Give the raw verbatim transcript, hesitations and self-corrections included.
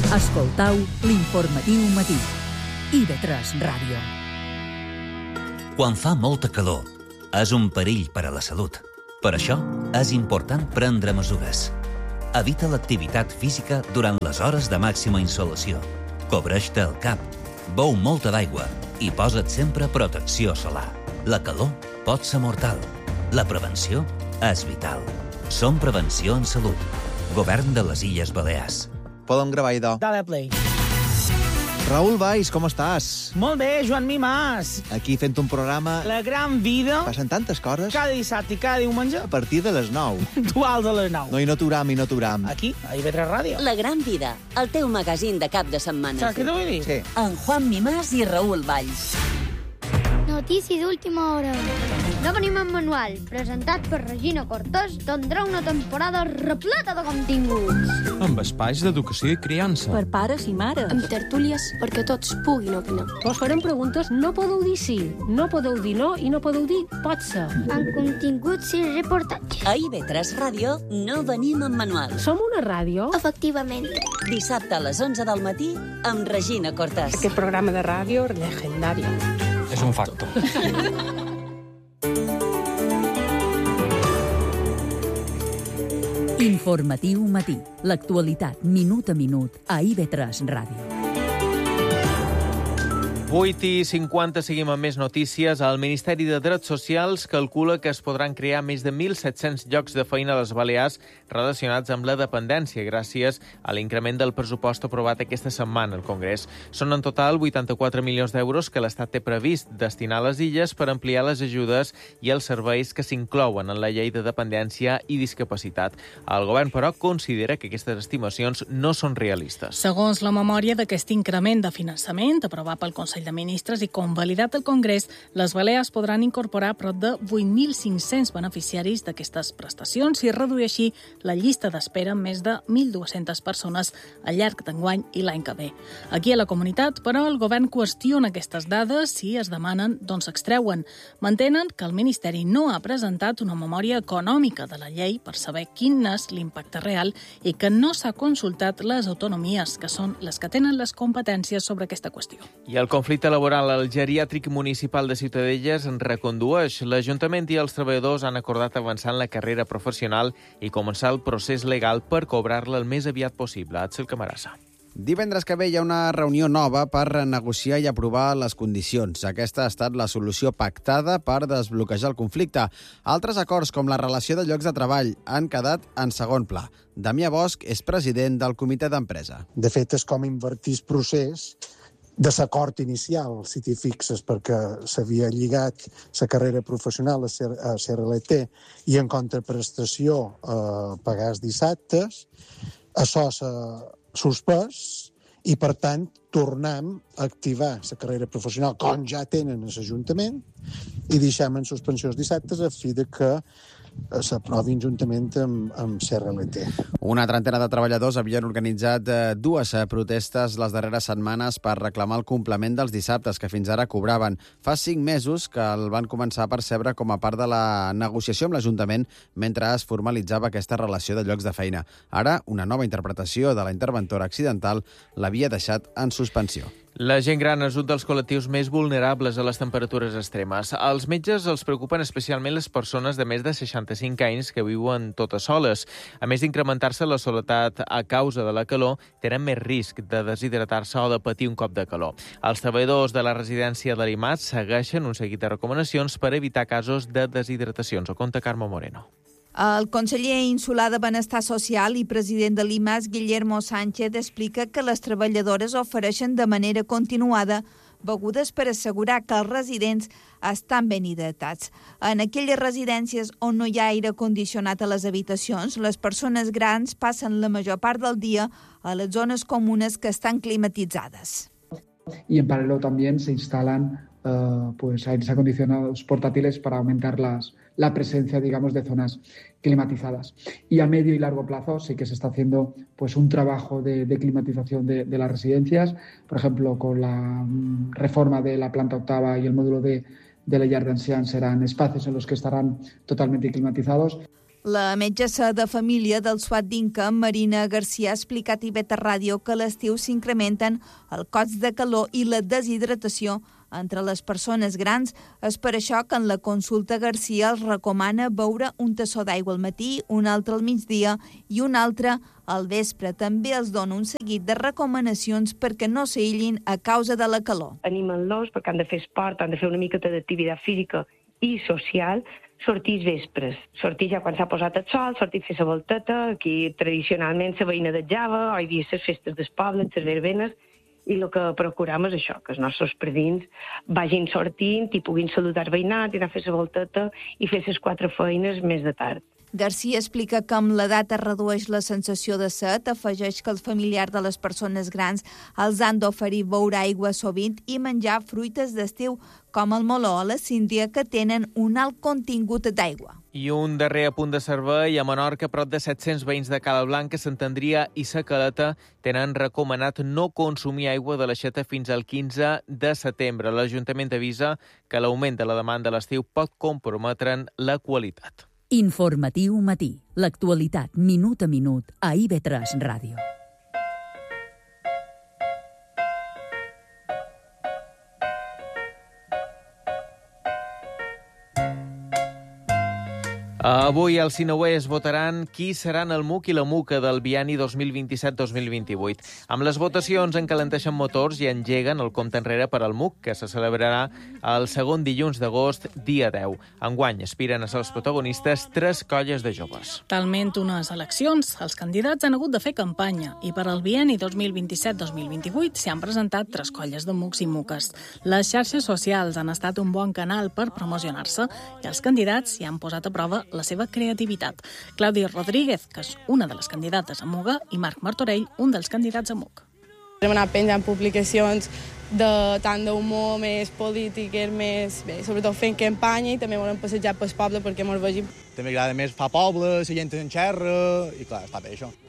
Escoltau l'informatiu matí. I ve tres Ràdio. Quan fa molta calor, és un perill per a la salut. Per això, és important prendre mesures. Evita l'activitat física durant les hores de màxima insolació. Cobreix-te el cap, beu molta d'aigua i posa't sempre protecció solar. La calor pot ser mortal. La prevenció és vital. Som Prevenció en Salut. Govern de les Illes Balears. Podem gravar, idò. Dale play. Raül Valls, com estàs? Molt bé, Joan Mimàs. Aquí fent un programa... La gran vida. Passen tantes coses. Cada dissabte i cada diumenge. A partir de les nou. Duals a les nou. No, i no t'uram, i no t'uram. Aquí, a I V tres Ràdio. La gran vida, el teu magazín de cap de setmana. Saps què t'ho vull dir? Sí. En Juan Mimàs i Raül Valls. Notícies d'última hora. No venim en manual, presentat per Regina Cortés, tindrà una temporada repleta de continguts. Amb espais d'educació i criança. Per pares i mares. Amb tertúlies perquè tots puguin opinar. Us farem preguntes, no podeu dir sí, no podeu dir no i no podeu dir pot ser. Amb continguts i reportatges. A I V tres Ràdio no venim en manual. Som una ràdio? Efectivament. Dissabte a les onze del matí amb Regina Cortés. Aquest programa de ràdio legendari. És un facto. Informatiu matí. L'actualitat minut a minut a I V tres Ràdio. vuit i cinquanta, seguim amb més notícies. El Ministeri de Drets Socials calcula que es podran crear més de mil set-cents llocs de feina a les Balears relacionats amb la dependència gràcies a l'increment del pressupost aprovat aquesta setmana al Congrés. Són en total vuitanta-quatre milions d'euros que l'Estat té previst destinar a les illes per ampliar les ajudes i els serveis que s'inclouen en la llei de dependència i discapacitat. El govern, però, considera que aquestes estimacions no són realistes. Segons la memòria d'aquest increment de finançament aprovat pel Consell de Ministres i convalidat al Congrés, les Balears podran incorporar prop de vuit mil cinc-cents beneficiaris d'aquestes prestacions i reduir així la llista d'espera amb més de mil dues-centes persones al llarg d'enguany i l'any que ve. Aquí a la comunitat, però, el govern qüestiona aquestes dades. Si es demanen, doncs s'extreuen. Mantenen que el Ministeri no ha presentat una memòria econòmica de la llei per saber quin és l'impacte real i que no s'ha consultat les autonomies, que són les que tenen les competències sobre aquesta qüestió. I el conflicte laboral al geriàtric municipal de Ciutadelles en recondueix. L'Ajuntament i els treballadors han acordat avançar en la carrera professional i començar el procés legal per cobrar-la el més aviat possible. Atzel Camarasa. Divendres que ve hi ha una reunió nova per negociar i aprovar les condicions. Aquesta ha estat la solució pactada per desbloquejar el conflicte. Altres acords, com la relació de llocs de treball, han quedat en segon pla. Damià Bosch és president del comitè d'empresa. De fet, és com invertir el procés de l'acord inicial, si t'hi fixes, perquè s'havia lligat la carrera professional a C R L T i en contraprestació a pagar els dissabtes. Això s'ha suspès i, per tant, tornem a activar la carrera professional com ja tenen a l'Ajuntament i deixem en suspensió els dissabtes a fi de que s'aprovi juntament amb, amb C R L T. Una trentena de treballadors havien organitzat eh, dues eh, protestes les darreres setmanes per reclamar el complement dels dissabtes que fins ara cobraven. Fa cinc mesos que el van començar a percebre com a part de la negociació amb l'Ajuntament mentre es formalitzava aquesta relació de llocs de feina. Ara, una nova interpretació de la interventora accidental l'havia deixat en suspensió. La gent gran és un dels col·lectius més vulnerables a les temperatures extremes. Als metges els preocupen especialment les persones de més de seixanta-cinc anys que viuen totes soles. A més d'incrementar-se la soledat a causa de la calor, tenen més risc de deshidratar-se o de patir un cop de calor. Els treballadors de la residència de l'I M A T segueixen un seguit de recomanacions per evitar casos de deshidratacions. Ho conta Carme Moreno. El conseller insular de Benestar Social i president de l'I M A S, Guillermo Sánchez, explica que les treballadores ofereixen de manera continuada begudes per assegurar que els residents estan ben hidratats. En aquelles residències on no hi ha aire condicionat a les habitacions, les persones grans passen la major part del dia a les zones comunes que estan climatitzades. Y en paralelo también se instalan uh, pues aires acondicionados portátiles para aumentar las, la presencia, digamos, de zonas climatizadas. Y a medio y largo plazo sí que se está haciendo pues un trabajo de, de climatización de, de las residencias, por ejemplo, con la um, reforma de la planta octava y el módulo de, de la llar d'ancians serán espacios en los que estarán totalmente climatizados. La metgessa de família del SWAT d'Inca, Marina Garcia, ha explicat a I V E Ràdio que a l'estiu s'incrementen el cost de calor i la deshidratació entre les persones grans. És per això que en la consulta Garcia els recomana beure un tassó d'aigua al matí, un altre al migdia i un altre al vespre. També els dona un seguit de recomanacions perquè no s'aïllin a causa de la calor. Animen-los perquè han de fer esport, han de fer una miqueta d'activitat física i social, sortir vespres, sortir ja quan s'ha posat el sol, sortir a fer la volteta, aquí tradicionalment la veïna de Java, o hi havia les festes del poble, les verbenes, i el que procurem és això, que els nostres predins vagin sortint i puguin saludar el veïnat, i anar a fer la volteta i fer les quatre feines més de tard. Garcia explica que amb l'edat es redueix la sensació de set, afegeix que els familiars de les persones grans els han d'oferir beure aigua sovint i menjar fruites d'estiu, com el meló o la síndria, que tenen un alt contingut d'aigua. I un darrer apunt de servei. A Menorca, prop de set-cents veïns de Cala Blanca, Sant Andria i Sa Caleta tenen recomanat no consumir aigua de l'aixeta fins al quinze de setembre. L'Ajuntament avisa que l'augment de la demanda a l'estiu pot comprometre'n la qualitat. Informatiu matí. L'actualitat minut a minut a I V tres Ràdio. Avui al Cineuer es votaran qui seran el M U C i la M U C A del bienni dos mil vint-i-set dos mil vint-i-vuit. Amb les votacions encalenteixen motors i engeguen el compte enrere per al M U C, que se celebrarà el segon dilluns d'agost, dia deu. Enguany aspiren a ser els protagonistes tres colles de joves. Talment unes eleccions, els candidats han hagut de fer campanya i per al bienni dos mil vint-i-set dos mil vint-i-vuit s'hi han presentat tres colles de M U Cs i M U Cs. Les xarxes socials han estat un bon canal per promocionar-se i els candidats s'hi han posat a prova la seva creativitat. Clàudia Rodríguez, que és una de les candidates a M U G A, i Marc Martorell, un dels candidats a M U C. Hem anat penjant publicacions de tant d'humor, més polítiques, més, bé, sobretot fent campanya, i també volem passejar pel poble perquè ens vegin. També agrada més fa poble, la gent en xerra, i clar, està bé això.